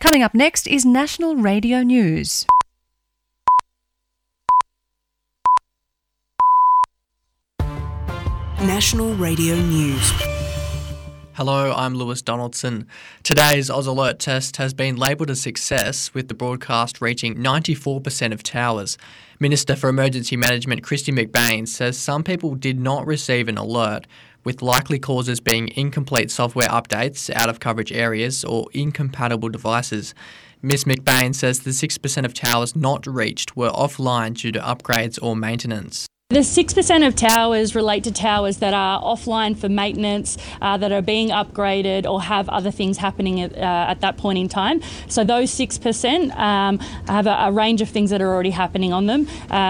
Coming up next is National Radio News. National Radio News. Hello, I'm Lewis Donaldson. Today's Oz Alert test has been labelled a success, with the broadcast reaching 94% of towers. Minister for Emergency Management Kristy McBain says some people did not receive an alert, with likely causes being incomplete software updates, out of coverage areas or incompatible devices. Ms McBain says the 6% of towers not reached were offline due to upgrades or maintenance. The 6% of towers relate to towers that are offline for maintenance, that are being upgraded or have other things happening at that point in time. So those 6% have a range of things that are already happening on them.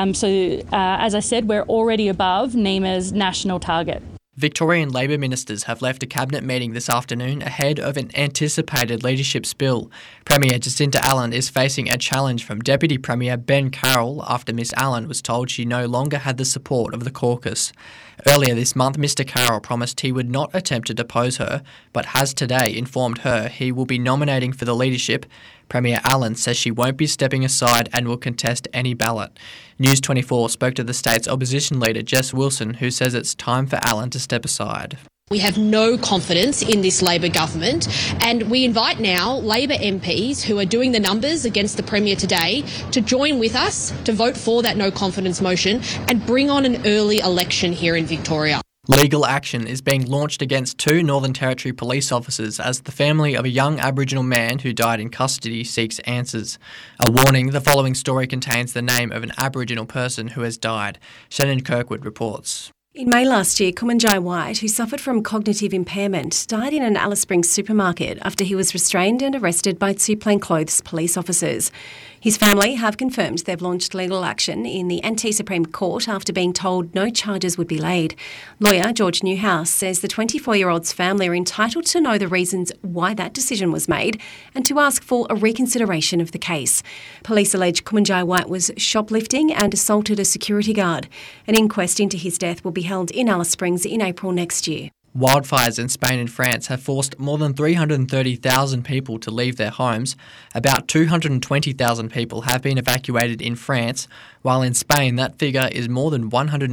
As I said, we're already above NEMA's national target. Victorian Labor ministers have left a cabinet meeting this afternoon ahead of an anticipated leadership spill. Premier Jacinta Allan is facing a challenge from Deputy Premier Ben Carroll after Miss Allan was told she no longer had the support of the caucus. Earlier this month, Mr Carroll promised he would not attempt to depose her, but has today informed her he will be nominating for the leadership. Premier Allan says she won't be stepping aside and will contest any ballot. News 24 spoke to the state's opposition leader Jess Wilson, who says it's time for Allan to step aside. We have no confidence in this Labor government, and we invite now Labor MPs who are doing the numbers against the Premier today to join with us to vote for that no confidence motion and bring on an early election here in Victoria. Legal action is being launched against 2 Northern Territory police officers as the family of a young Aboriginal man who died in custody seeks answers. A warning: the following story contains the name of an Aboriginal person who has died. Shannon Kirkwood reports. In May last year, Kumanjai White, who suffered from cognitive impairment, died in an Alice Springs supermarket after he was restrained and arrested by 2 plainclothes police officers. His family have confirmed they've launched legal action in the Anti-Supreme Court after being told no charges would be laid. Lawyer George Newhouse says the 24-year-old's family are entitled to know the reasons why that decision was made and to ask for a reconsideration of the case. Police allege Kumanjai White was shoplifting and assaulted a security guard. An inquest into his death will be held in Alice Springs in April next year. Wildfires in Spain and France have forced more than 330,000 people to leave their homes. About 220,000 people have been evacuated in France, while in Spain that figure is more than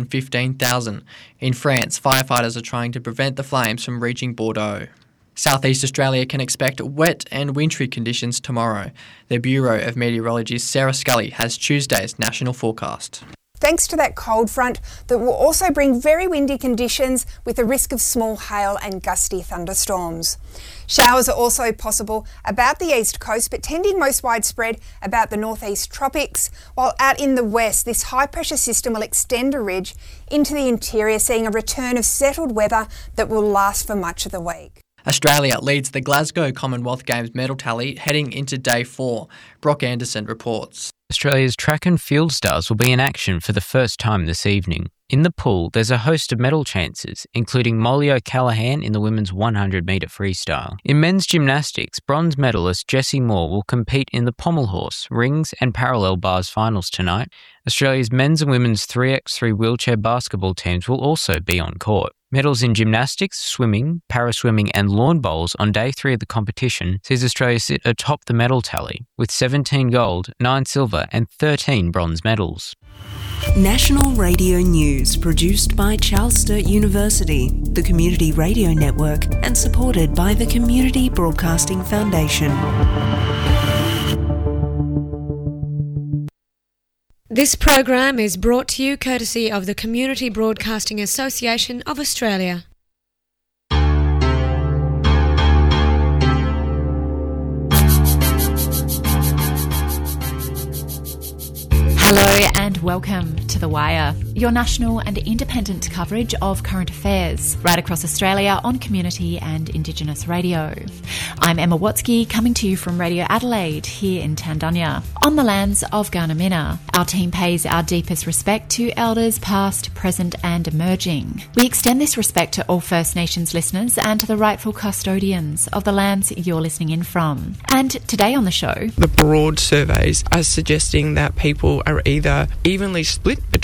115,000. In France, firefighters are trying to prevent the flames from reaching Bordeaux. Southeast Australia can expect wet and wintry conditions tomorrow. The Bureau of Meteorology's Sarah Scully has Tuesday's national forecast. Thanks to that cold front that will also bring very windy conditions with the risk of small hail and gusty thunderstorms. Showers are also possible about the east coast, but tending most widespread about the northeast tropics, while out in the west this high pressure system will extend a ridge into the interior, seeing a return of settled weather that will last for much of the week. Australia leads the Glasgow Commonwealth Games medal tally heading into day 4. Brock Anderson reports. Australia's track and field stars will be in action for the first time this evening. In the pool, there's a host of medal chances, including Molly O'Callaghan in the women's 100-metre freestyle. In men's gymnastics, bronze medalist Jessie Moore will compete in the pommel horse, rings and parallel bars finals tonight. Australia's men's and women's 3x3 wheelchair basketball teams will also be on court. Medals in gymnastics, swimming, paraswimming and lawn bowls on day 3 of the competition sees Australia sit atop the medal tally with 17 gold, 9 silver and 13 bronze medals. National Radio News, produced by Charles Sturt University, the Community Radio Network, and supported by the Community Broadcasting Foundation. This program is brought to you courtesy of the Community Broadcasting Association of Australia. Hello and welcome to The Wire, your national and independent coverage of current affairs right across Australia on community and Indigenous radio. I'm Emma Watsky, coming to you from Radio Adelaide here in Tandunya, on the lands of Gurnamina. Our team pays our deepest respect to elders past, present and emerging. We extend this respect to all First Nations listeners and to the rightful custodians of the lands you're listening in from. And today on the show, the broad surveys are suggesting that people are either evenly split between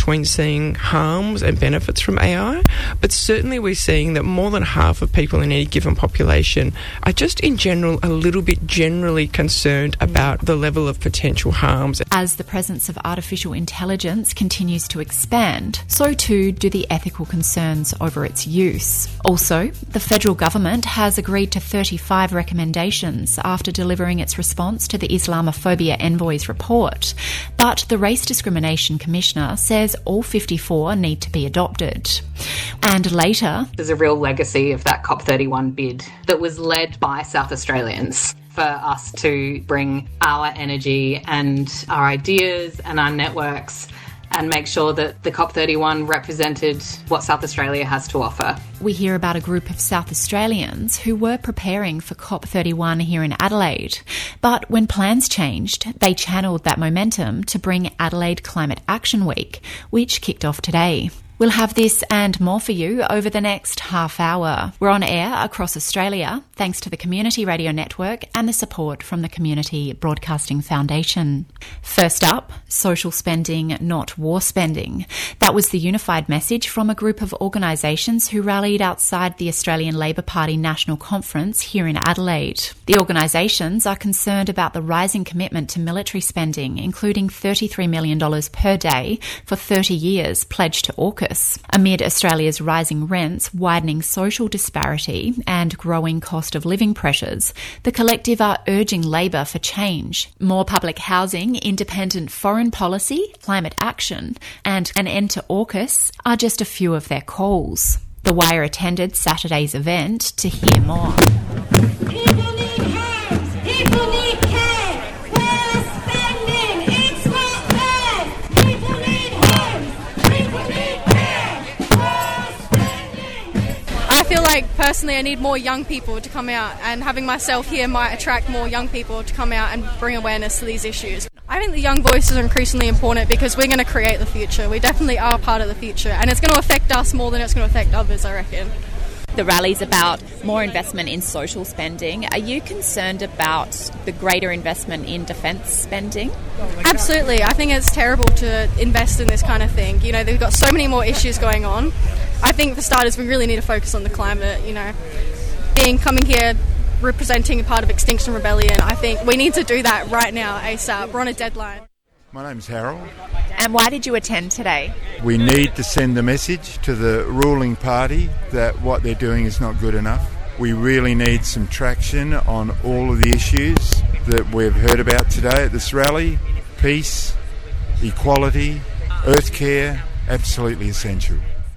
between seeing harms and benefits from AI, but certainly we're seeing that more than half of people in any given population are just in general a little bit generally concerned about the level of potential harms. As the presence of artificial intelligence continues to expand, so too do the ethical concerns over its use. Also, the federal government has agreed to 35 recommendations after delivering its response to the Islamophobia Envoy's report, but the Race Discrimination Commissioner says all 54 need to be adopted. And later, there's a real legacy of that COP31 bid that was led by South Australians for us to bring our energy and our ideas and our networks and make sure that the COP31 represented what South Australia has to offer. We hear about a group of South Australians who were preparing for COP31 here in Adelaide. But when plans changed, they channeled that momentum to bring Adelaide Climate Action Week, which kicked off today. We'll have this and more for you over the next half hour. We're on air across Australia, thanks to the Community Radio Network and the support from the Community Broadcasting Foundation. First up, social spending, not war spending. That was the unified message from a group of organisations who rallied outside the Australian Labor Party National Conference here in Adelaide. The organisations are concerned about the rising commitment to military spending, including $33 million per day for 30 years pledged to AUKUS, amid Australia's rising rents, widening social disparity and growing cost of living pressures. The collective are urging Labor for change, more public housing, independent foreign policy, climate action and an end to AUKUS are just a few of their calls. The Wire attended Saturday's event to hear more. People need homes. People need care. Where's spending? It's not there. People need homes. People need care. Where's spending? I feel like personally I need more young people to come out, and having myself here might attract more young people to come out and bring awareness to these issues. I think the young voices are increasingly important because we're going to create the future. We definitely are part of the future, and it's going to affect us more than it's going to affect others, I reckon. The rally's about more investment in social spending. Are you concerned about the greater investment in defence spending? Absolutely. I think it's terrible to invest in this kind of thing. You know, they've got so many more issues going on. I think for starters we really need to focus on the climate, you know. Coming here representing a part of Extinction Rebellion, I think we need to do that right now, ASAP. We're on a deadline. My name's Harold. And why did you attend today? We need to send the message to the ruling party that what they're doing is not good enough. We really need some traction on all of the issues that we've heard about today at this rally. Peace, equality, earth care, absolutely essential.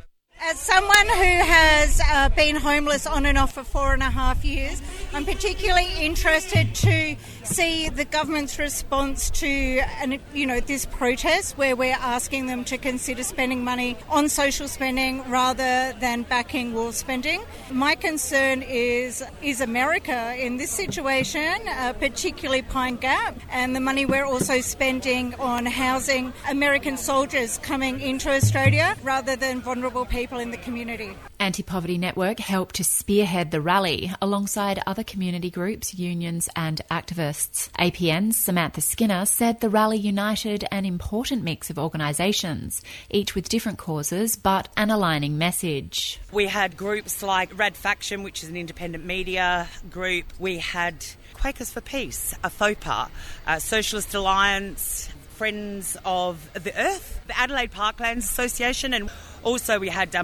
As someone who has been homeless on and off for 4.5 years, I'm particularly interested to see the government's response to this protest where we're asking them to consider spending money on social spending rather than backing war spending. My concern is America in this situation, particularly Pine Gap, and the money we're also spending on housing American soldiers coming into Australia rather than vulnerable people in the community. Anti-Poverty Network helped to spearhead the rally alongside other community groups, unions and activists. APN's Samantha Skinner said the rally united an important mix of organisations, each with different causes but an aligning message. We had groups like Rad Faction, which is an independent media group. We had Quakers for Peace, a FOPA, Socialist Alliance, Friends of the Earth, the Adelaide Parklands Association, and also we had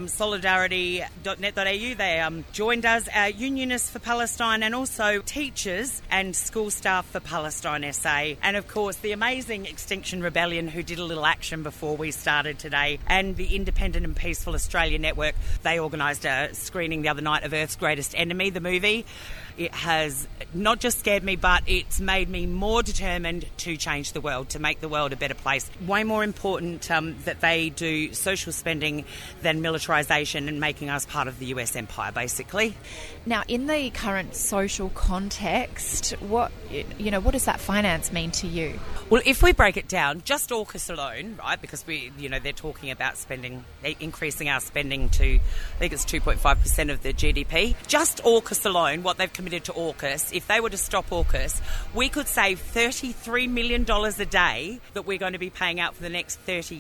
solidarity.net.au. They joined us, Unionists for Palestine, and also teachers and school staff for Palestine SA. And of course the amazing Extinction Rebellion, who did a little action before we started today, and the Independent and Peaceful Australia Network. They organised a screening the other night of Earth's Greatest Enemy, the movie. It has not just scared me, but it's made me more determined to change the world, to make the world a better place. Way more important that they do social spending than militarisation and making us part of the US empire, basically. Now, in the current social context, what does that finance mean to you? Well, if we break it down, just AUKUS alone, right, because they're talking about increasing our spending to, I think it's 2.5% of the GDP. Just AUKUS alone, what they've committed to AUKUS, if they were to stop AUKUS, we could save $33 million a day that we're going to be paying out for the next 30 years.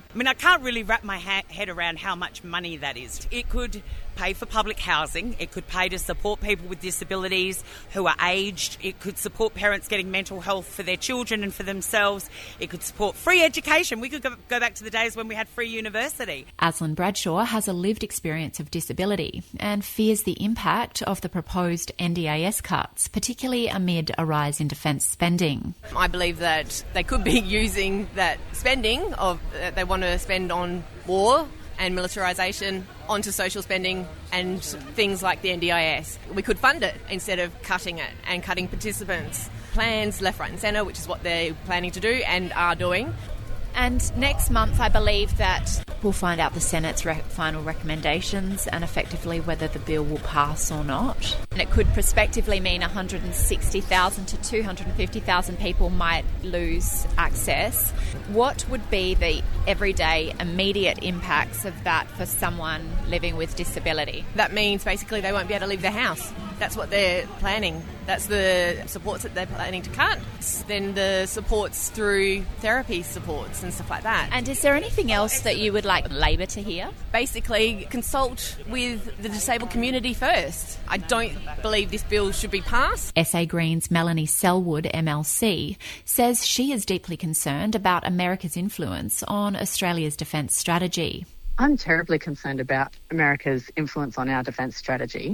I mean, I can't really wrap my head around how much money that is. It could pay for public housing. It could pay to support people with disabilities who are aged. It could support parents getting mental health for their children and for themselves. It could support free education. We could go back to the days when we had free university. Aslan Bradshaw has a lived experience of disability and fears the impact of the proposed NDIS cuts, particularly amid a rise in defence spending. I believe that they could be using that spending that they want to spend on war and militarisation onto social spending and things like the NDIS. We could fund it instead of cutting it and cutting participants' plans left, right and centre, which is what they're planning to do and are doing. And next month, I believe that we'll find out the Senate's final recommendations and effectively whether the bill will pass or not. And it could prospectively mean 160,000 to 250,000 people might lose access. What would be the everyday, immediate impacts of that for someone living with disability? That means basically they won't be able to leave their house. That's what they're planning. That's the supports that they're planning to cut. Then the supports through therapy supports and stuff like that. And is there anything else that you would like Labor to hear? Basically, consult with the disabled community first. I don't believe this bill should be passed. SA Greens' Melanie Selwood, MLC, says she is deeply concerned about America's influence on Australia's defence strategy. I'm terribly concerned about America's influence on our defence strategy.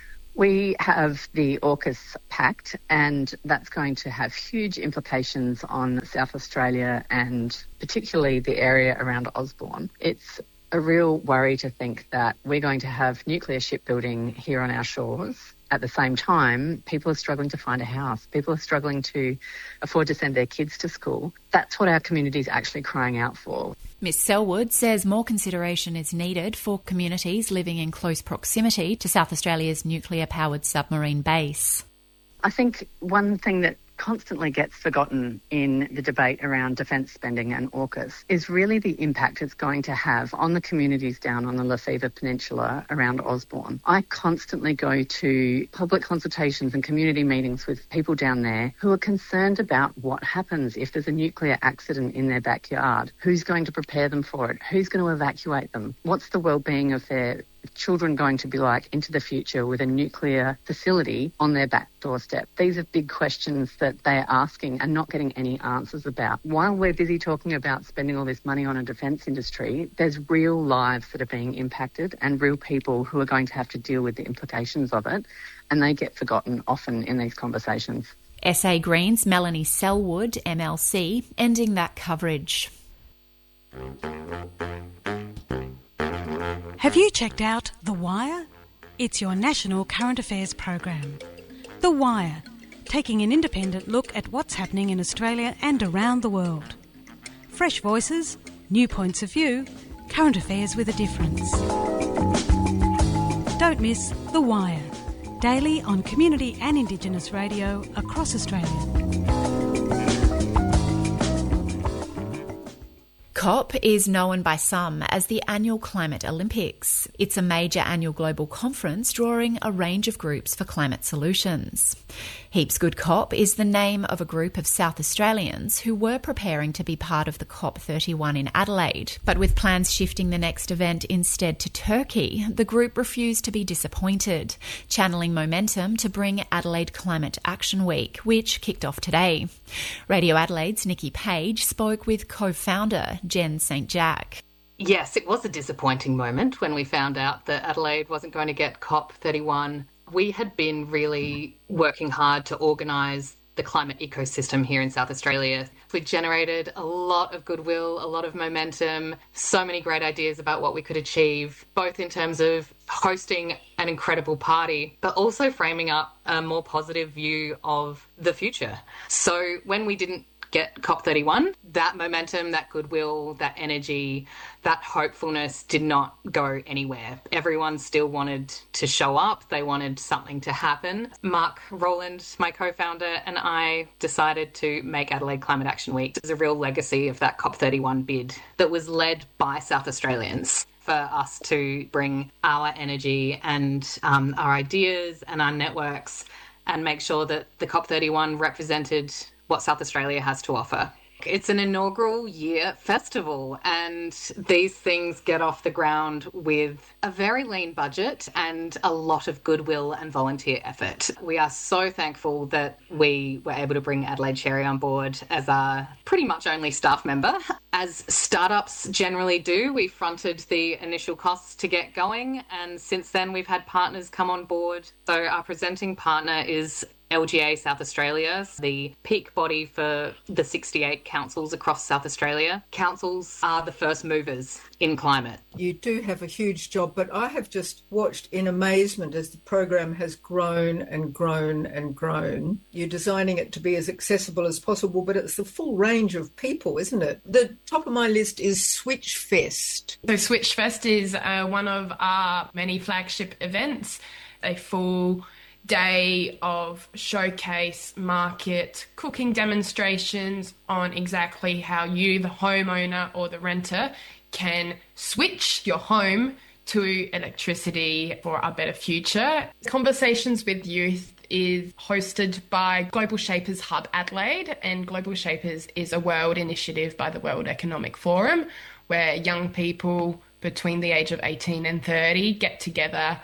We have the AUKUS Pact, and that's going to have huge implications on South Australia and particularly the area around Osborne. It's a real worry to think that we're going to have nuclear shipbuilding here on our shores. At the same time, people are struggling to find a house. People are struggling to afford to send their kids to school. That's what our community is actually crying out for. Ms Selwood says more consideration is needed for communities living in close proximity to South Australia's nuclear-powered submarine base. I think one thing that constantly gets forgotten in the debate around defence spending and AUKUS is really the impact it's going to have on the communities down on the Lefevre Peninsula around Osborne. I constantly go to public consultations and community meetings with people down there who are concerned about what happens if there's a nuclear accident in their backyard. Who's going to prepare them for it? Who's going to evacuate them? What's the well-being of their children going to be like into the future with a nuclear facility on their back doorstep? These are big questions that they're asking and not getting any answers about. While we're busy talking about spending all this money on a defence industry, there's real lives that are being impacted and real people who are going to have to deal with the implications of it, and they get forgotten often in these conversations. SA Greens' Melanie Selwood, MLC, ending that coverage. Have you checked out The Wire? It's your national current affairs program. The Wire, taking an independent look at what's happening in Australia and around the world. Fresh voices, new points of view, current affairs with a difference. Don't miss The Wire, daily on community and Indigenous radio across Australia. COP is known by some as the annual Climate Olympics. It's a major annual global conference drawing a range of groups for climate solutions. Heaps Good COP is the name of a group of South Australians who were preparing to be part of the COP31 in Adelaide. But with plans shifting the next event instead to Turkey, the group refused to be disappointed, channeling momentum to bring Adelaide Climate Action Week, which kicked off today. Radio Adelaide's Nikki Page spoke with co-founder Jen St. Jack. Yes, it was a disappointing moment when we found out that Adelaide wasn't going to get COP31. We had been really working hard to organise the climate ecosystem here in South Australia. We generated a lot of goodwill, a lot of momentum, so many great ideas about what we could achieve, both in terms of hosting an incredible party, but also framing up a more positive view of the future. So when we didn't get COP31, that momentum, that goodwill, that energy, that hopefulness did not go anywhere. Everyone still wanted to show up. They wanted something to happen. Mark Rowland, my co-founder, and I decided to make Adelaide Climate Action Week as a real legacy of that COP31 bid that was led by South Australians, for us to bring our energy and our ideas and our networks and make sure that the COP31 represented what South Australia has to offer. It's an inaugural year festival, and these things get off the ground with a very lean budget and a lot of goodwill and volunteer effort. We are so thankful that we were able to bring Adelaide Cherry on board as our pretty much only staff member. As startups generally do, we fronted the initial costs to get going, and since then we've had partners come on board. So our presenting partner is LGA South Australia, the peak body for the 68 councils across South Australia. Councils are the first movers in climate. You do have a huge job, but I have just watched in amazement as the program has grown and grown and grown. You're designing it to be as accessible as possible, but it's the full range of people, isn't it? The top of my list is Switchfest. So Switchfest is one of our many flagship events, a full day of showcase, market, cooking demonstrations on exactly how you, the homeowner or the renter, can switch your home to electricity for a better future. Conversations with Youth is hosted by Global Shapers Hub Adelaide, and Global Shapers is a world initiative by the World Economic Forum where young people between the age of 18 and 30 get together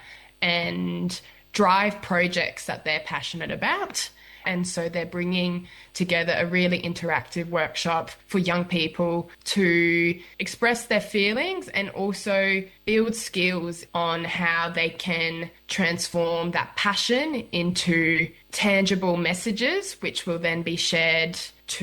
and drive projects that they're passionate about. And so they're bringing together a really interactive workshop for young people to express their feelings and also build skills on how they can transform that passion into tangible messages, which will then be shared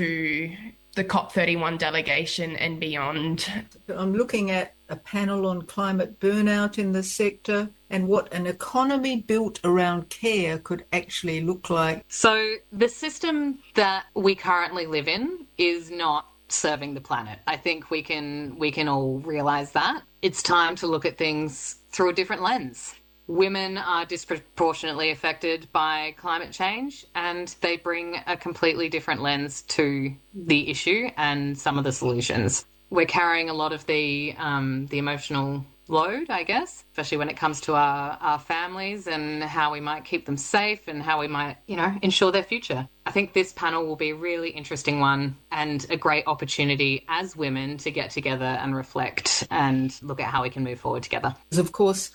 to the COP31 delegation and beyond. I'm looking at a panel on climate burnout in the sector and what an economy built around care could actually look like. So the system that we currently live in is not serving the planet. I think we can all realise that. It's time to look at things through a different lens. Women are disproportionately affected by climate change, and they bring a completely different lens to the issue and some of the solutions. We're carrying a lot of the emotional load, I guess, especially when it comes to our families and how we might keep them safe and how we might, ensure their future. I think this panel will be a really interesting one and a great opportunity as women to get together and reflect and look at how we can move forward together. Of course,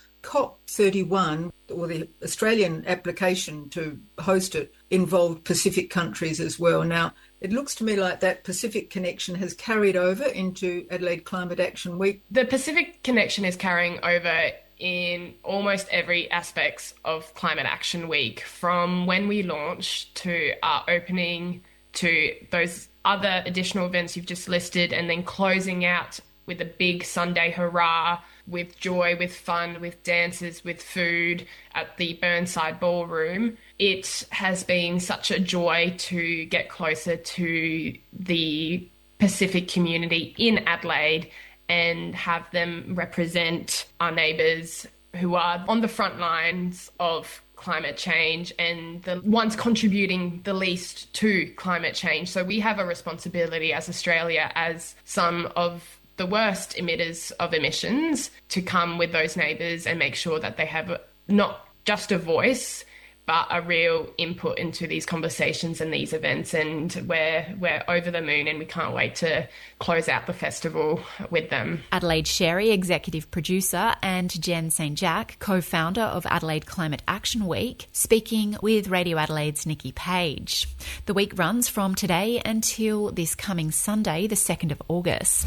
COP31, or the Australian application to host it, involved Pacific countries as well. Now, it looks to me like that Pacific connection has carried over into Adelaide Climate Action Week. The Pacific connection is carrying over in almost every aspect of Climate Action Week, from when we launched to our opening to those other additional events you've just listed, and then closing out with a big Sunday hurrah, with joy, with fun, with dances, with food at the Burnside Ballroom. It has been such a joy to get closer to the Pacific community in Adelaide and have them represent our neighbours who are on the front lines of climate change and the ones contributing the least to climate change. So we have a responsibility as Australia, as some of the worst emitters of emissions, to come with those neighbours and make sure that they have not just a voice, but a real input into these conversations and these events. And we're over the moon, and we can't wait to close out the festival with them. Adelaide Cherry, executive producer, and Jen St. Jack, co-founder of Adelaide Climate Action Week, speaking with Radio Adelaide's Nikki Page. The week runs from today until this coming Sunday, the 2nd of August.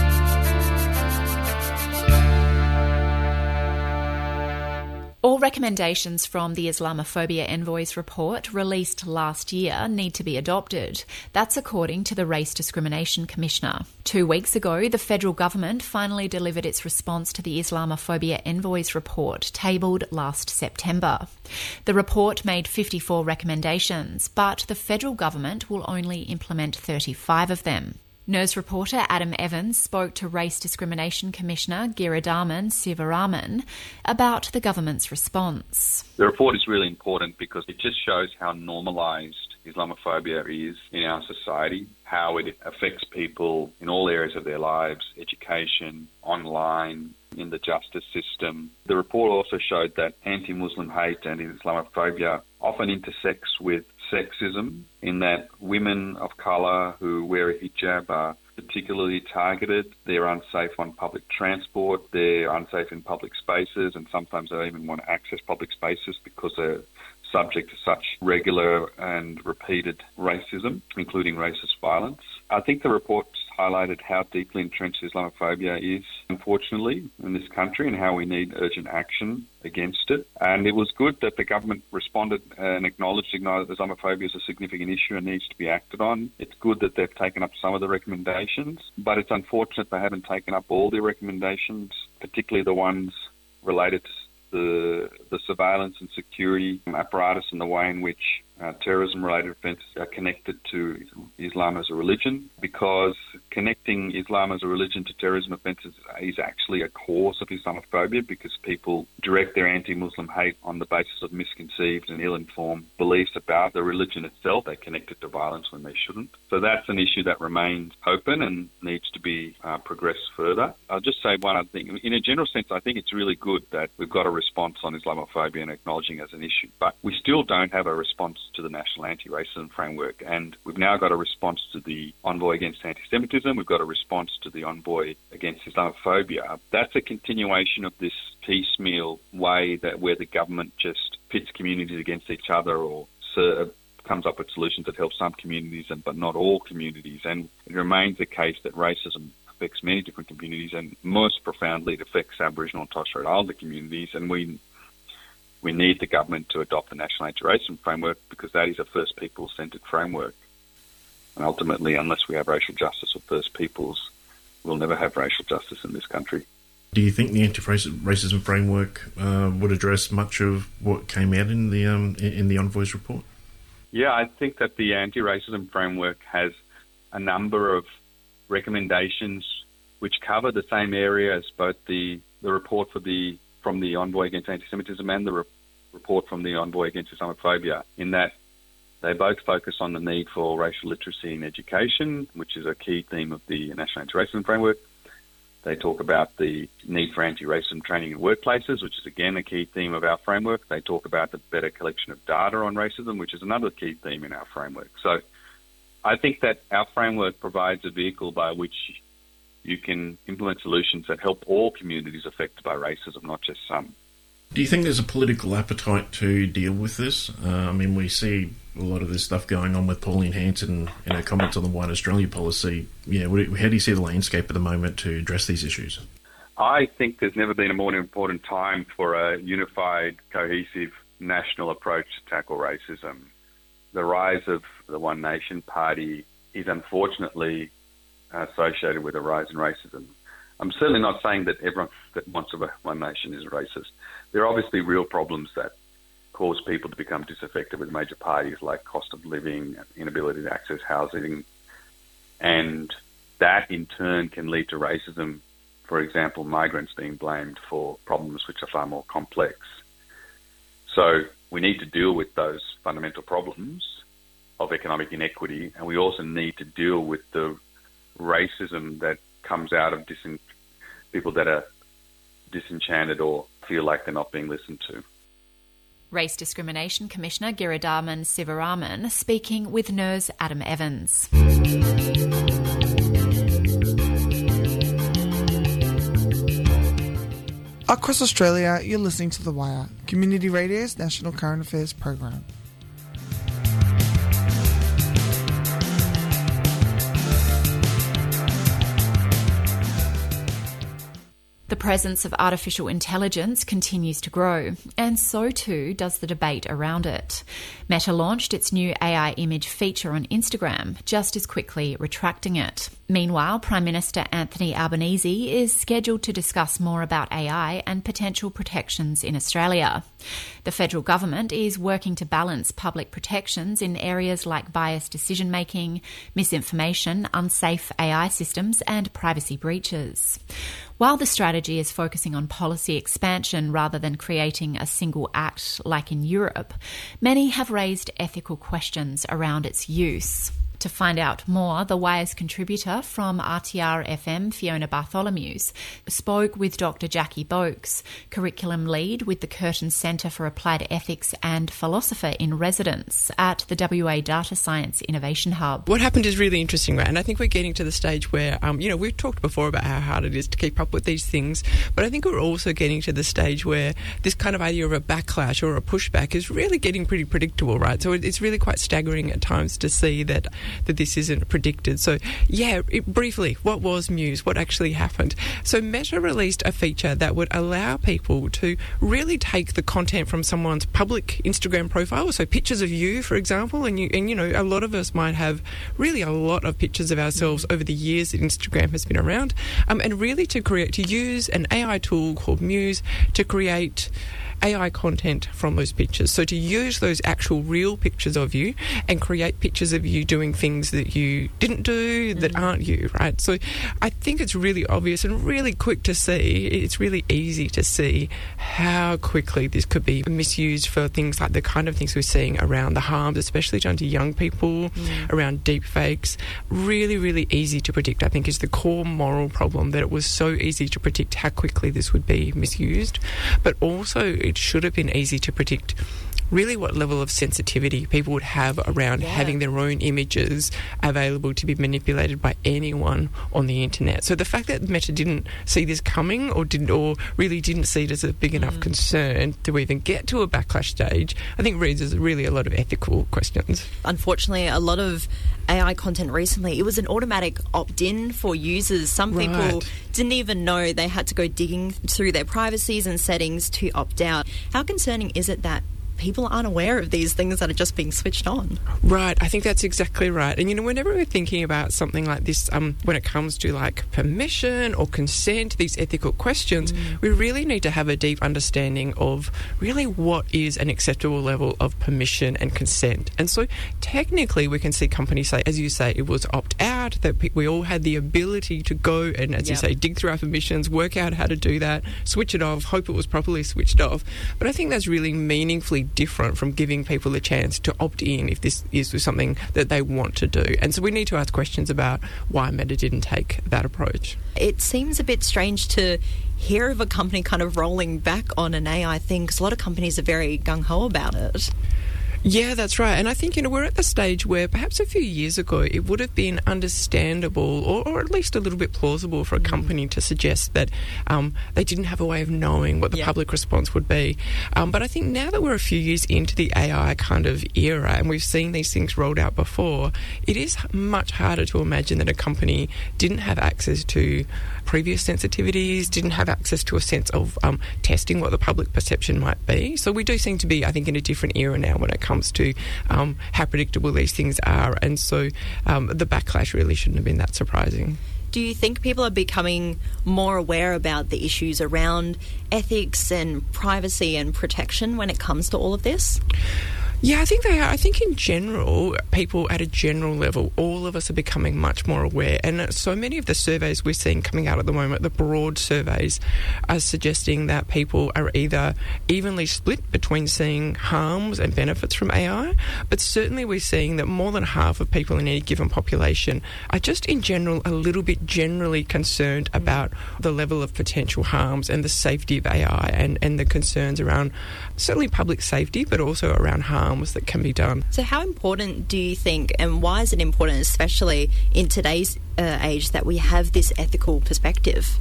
All recommendations from the Islamophobia Envoys report released last year need to be adopted. That's according to the Race Discrimination Commissioner. 2 weeks ago, the federal government finally delivered its response to the Islamophobia Envoys report, tabled last September. The report made 54 recommendations, but the federal government will only implement 35 of them. Nurse reporter Adam Evans spoke to Race Discrimination Commissioner Giridharman Sivaraman about the government's response. The report is really important because it just shows how normalised Islamophobia is in our society, how it affects people in all areas of their lives, education, online, in the justice system. The report also showed that anti-Muslim hate and Islamophobia often intersects with sexism, in that women of colour who wear a hijab are particularly targeted. They're unsafe on public transport, they're unsafe in public spaces, and sometimes they don't even want to access public spaces because they're subject to such regular and repeated racism, including racist violence. I think the report highlighted how deeply entrenched Islamophobia is, unfortunately, in this country, and how we need urgent action against it. And it was good that the government responded and acknowledged that Islamophobia is a significant issue and needs to be acted on. It's good that they've taken up some of the recommendations, but it's unfortunate they haven't taken up all the recommendations, particularly the ones related to the surveillance and security apparatus and the way in which terrorism-related offences are connected to Islam as a religion, because connecting Islam as a religion to terrorism offences is actually a cause of Islamophobia, because people direct their anti-Muslim hate on the basis of misconceived and ill-informed beliefs about the religion itself. They connect it to violence when they shouldn't. So that's an issue that remains open and needs to be progressed further. I'll just say one other thing. In a general sense, I think it's really good that we've got a response on Islamophobia and acknowledging it as an issue, but we still don't have a response to the National Anti-Racism Framework, and we've now got a response to the Envoy Against Anti-Semitism, we've got a response to the Envoy Against Islamophobia. That's a continuation of this piecemeal way that where the government just pits communities against each other, or comes up with solutions that help some communities but not all communities. And it remains the case that racism affects many different communities, and most profoundly it affects Aboriginal and Torres Strait Islander communities, and we need the government to adopt the National Anti-Racism Framework, because that is a First Peoples-centred framework. And ultimately, unless we have racial justice for First Peoples, we'll never have racial justice in this country. Do you think the Anti-Racism Framework would address much of what came out in the Envoy's report? Yeah, I think that the Anti-Racism Framework has a number of recommendations which cover the same area as both the report from the Envoy Against Anti-Semitism and the report from the Envoy Against Islamophobia, in that they both focus on the need for racial literacy in education, which is a key theme of the National Anti-Racism Framework. They talk about the need for anti-racism training in workplaces, which is again a key theme of our framework. They talk about the better collection of data on racism, which is another key theme in our framework. So I think that our framework provides a vehicle by which you can implement solutions that help all communities affected by racism, not just some. Do you think there's a political appetite to deal with this? We see a lot of this stuff going on with Pauline Hanson and her comments on the White Australia policy. How do you see the landscape at the moment to address these issues? I think there's never been a more important time for a unified, cohesive national approach to tackle racism. The rise of the One Nation Party is unfortunately associated with a rise in racism. I'm certainly not saying that everyone that wants a One Nation is racist. There are obviously real problems that cause people to become disaffected with major parties, like cost of living, inability to access housing, and that in turn can lead to racism. For example, migrants being blamed for problems which are far more complex. So we need to deal with those fundamental problems of economic inequity, and we also need to deal with the racism that comes out of people that are disenchanted or feel like they're not being listened to. Race Discrimination Commissioner Giridharman Sivaraman speaking with NER's Adam Evans. Across Australia, you're listening to The Wire, Community Radio's National Current Affairs program. The presence of artificial intelligence continues to grow, and so too does the debate around it. Meta launched its new AI image feature on Instagram, just as quickly retracting it. Meanwhile, Prime Minister Anthony Albanese is scheduled to discuss more about AI and potential protections in Australia. The federal government is working to balance public protections in areas like biased decision-making, misinformation, unsafe AI systems, and privacy breaches. While the strategy is focusing on policy expansion rather than creating a single act like in Europe, many have raised ethical questions around its use. To find out more, The Wire's contributor from RTR FM, Fiona Bartholomews, spoke with Dr. Jackie Boakes, curriculum lead with the Curtin Centre for Applied Ethics and philosopher in residence at the WA Data Science Innovation Hub. What happened is really interesting, right? And I think we're getting to the stage where, we've talked before about how hard it is to keep up with these things, but I think we're also getting to the stage where this kind of idea of a backlash or a pushback is really getting pretty predictable, right? So it's really quite staggering at times to see that this isn't predicted. So, briefly, what was Muse? What actually happened? So Meta released a feature that would allow people to really take the content from someone's public Instagram profile, so pictures of you, for example, and a lot of us might have really a lot of pictures of ourselves over the years that Instagram has been around, and really to use an AI tool called Muse to create AI content from those pictures. So to use those actual real pictures of you and create pictures of you doing things that you didn't do, that aren't you, right? So I think it's really obvious and really quick to see. It's really easy to see how quickly this could be misused for things like the kind of things we're seeing around the harms, especially done to young people, around deep fakes. Really, really easy to predict, I think, is the core moral problem, that it was so easy to predict how quickly this would be misused. But also it should have been easy to predict really what level of sensitivity people would have around having their own images available to be manipulated by anyone on the internet. So the fact that Meta didn't see this coming or really didn't see it as a big enough concern to even get to a backlash stage, I think raises really a lot of ethical questions. Unfortunately, a lot of AI content recently, it was an automatic opt-in for users. Some people didn't even know they had to go digging through their privacies and settings to opt out. How concerning is it that people aren't aware of these things that are just being switched on? Right, I think that's exactly right. And, whenever we're thinking about something like this, when it comes to, like, permission or consent, these ethical questions, we really need to have a deep understanding of really what is an acceptable level of permission and consent. And so, technically, we can see companies say, as you say, it was opt-out, that we all had the ability to go and, as you say, dig through our permissions, work out how to do that, switch it off, hope it was properly switched off. But I think that's really meaningfully different from giving people a chance to opt in if this is something that they want to do. And so we need to ask questions about why Meta didn't take that approach. It seems a bit strange to hear of a company kind of rolling back on an AI thing, because a lot of companies are very gung-ho about it. Yeah, that's right. And I think, we're at the stage where perhaps a few years ago it would have been understandable or at least a little bit plausible for a company to suggest that they didn't have a way of knowing what the public response would be. But I think now that we're a few years into the AI kind of era and we've seen these things rolled out before, it is much harder to imagine that a company didn't have access to previous sensitivities, didn't have access to a sense of testing what the public perception might be. So we do seem to be, I think, in a different era now when it comes to how predictable these things are, and so the backlash really shouldn't have been that surprising. Do you think people are becoming more aware about the issues around ethics and privacy and protection when it comes to all of this? Yeah, I think they are. I think in general, people at a general level, all of us are becoming much more aware. And so many of the surveys we're seeing coming out at the moment, the broad surveys, are suggesting that people are either evenly split between seeing harms and benefits from AI, but certainly we're seeing that more than half of people in any given population are just in general a little bit generally concerned about the level of potential harms and the safety of AI and the concerns around certainly public safety, but also around harm that can be done. So how important do you think, and why is it important, especially in today's age, that we have this ethical perspective?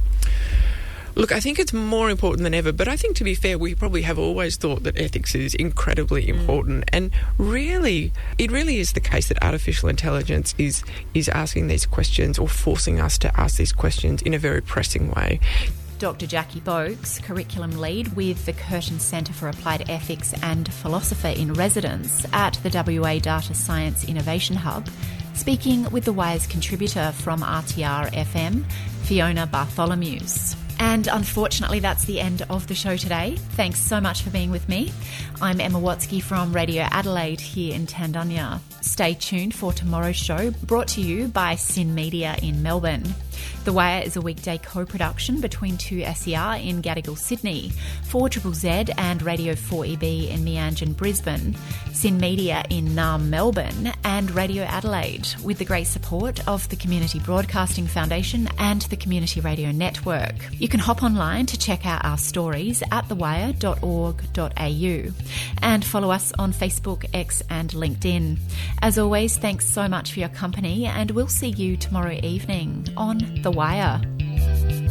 Look, I think it's more important than ever, but I think, to be fair, we probably have always thought that ethics is incredibly important. And really, it really is the case that artificial intelligence is asking these questions or forcing us to ask these questions in a very pressing way. Dr. Jackie Boakes, curriculum lead with the Curtin Centre for Applied Ethics and philosopher in residence at the WA Data Science Innovation Hub, speaking with The Wire's contributor from RTR FM, Fiona Bartholomews. And unfortunately, that's the end of the show today. Thanks so much for being with me. I'm Emma Watsky from Radio Adelaide here in Tandunya. Stay tuned for tomorrow's show, brought to you by SYN Media in Melbourne. The Wire is a weekday co-production between 2SER in Gadigal, Sydney, 4ZZZ and Radio 4EB in Meanjin, Brisbane, Sin Media in Naarm, Melbourne, and Radio Adelaide, with the great support of the Community Broadcasting Foundation and the Community Radio Network. You can hop online to check out our stories at thewire.org.au and follow us on Facebook, X and LinkedIn. As always, thanks so much for your company, and we'll see you tomorrow evening on The Wire.